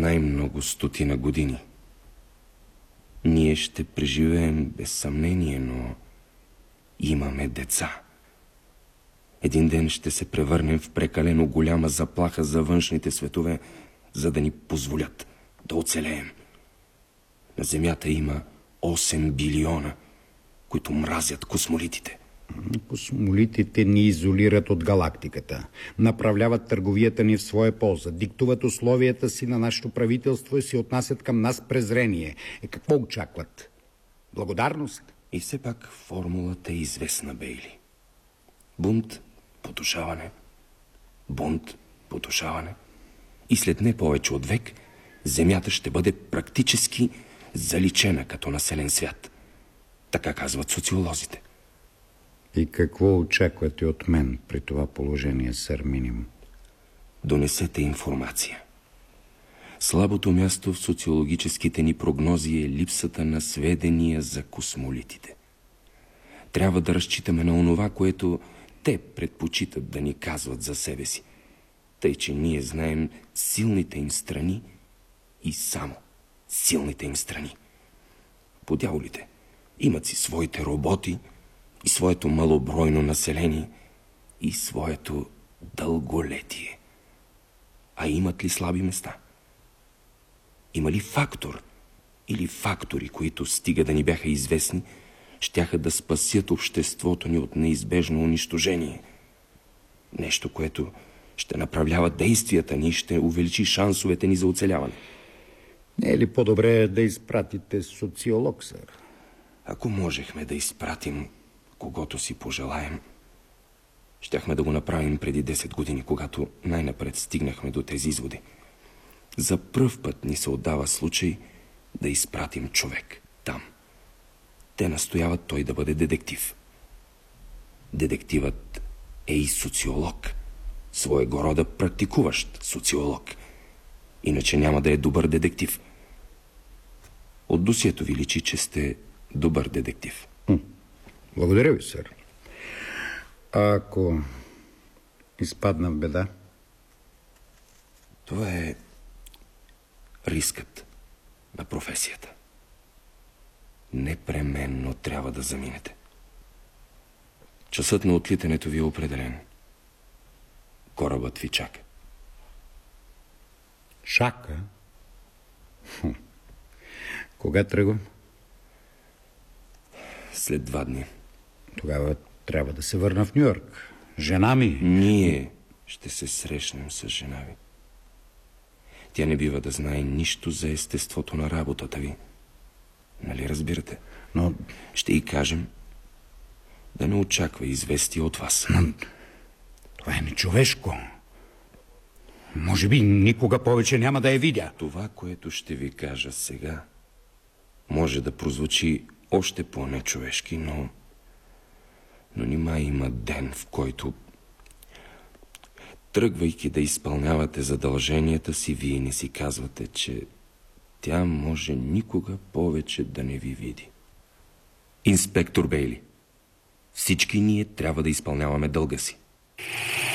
най-много 100 години. Ние ще преживеем без съмнение, но имаме деца. Един ден ще се превърнем в прекалено голяма заплаха за външните светове, за да ни позволят да оцелеем. На Земята има 8 билиона, които мразят космолитите. Космолитите ни изолират от галактиката, направляват търговията ни в своя полза, диктуват условията си на нашето правителство и се отнасят към нас презрение. Какво очакват? Благодарност? И все пак формулата е известна, Бейли. Бунт, потушаване. Бунт, потушаване. И след не повече от век Земята ще бъде практически заличена като населен свят. Така казват социолозите. И какво очаквате от мен при това положение, сър Миним? Донесете информация. Слабото място в социологическите ни прогнози е липсата на сведения за космолитите. Трябва да разчитаме на онова, което те предпочитат да ни казват за себе си. Тъй, че ние знаем силните им страни и само силните им страни. Подяволите имат си своите роботи и своето малобройно население и своето дълголетие. А имат ли слаби места? Има ли фактор или фактори, които, стига да ни бяха известни, щяха да спасят обществото ни от неизбежно унищожение? Нещо, което ще направлява действията ни и ще увеличи шансовете ни за оцеляване. Не е ли по-добре да изпратите социолог, сър? Ако можехме да изпратим когото си пожелаем, щяхме да го направим преди 10 години, когато най-напред стигнахме до тези изводи. За пръв път ни се отдава случай да изпратим човек там. Те настояват той да бъде детектив. Детективът е и социолог, своего рода практикуващ социолог. Иначе няма да е добър детектив. От досието ви личи, че сте добър детектив. Благодаря ви, сър. А ако изпадна в беда? Това е рискът на професията. Непременно трябва да заминете. Часът на отлитането ви е определен. Корабът ви чака. Чака? Кога тръгвам? След 2 дни. Тогава трябва да се върна в Ню-Йорк. Жена ми... Ние ще се срещнем с жена ви. Тя не бива да знае нищо за естеството на работата ви. Нали разбирате? Но... Ще й кажем да не очаква известие от вас. Но... Това е нечовешко. Може би никога повече няма да я видя. Това, което ще ви кажа сега, може да прозвучи още по-нечовешки, но нима има ден, в който, тръгвайки да изпълнявате задълженията си, вие не си казвате, че тя може никога повече да не ви види. Инспектор Бейли, всички ние трябва да изпълняваме дълга си.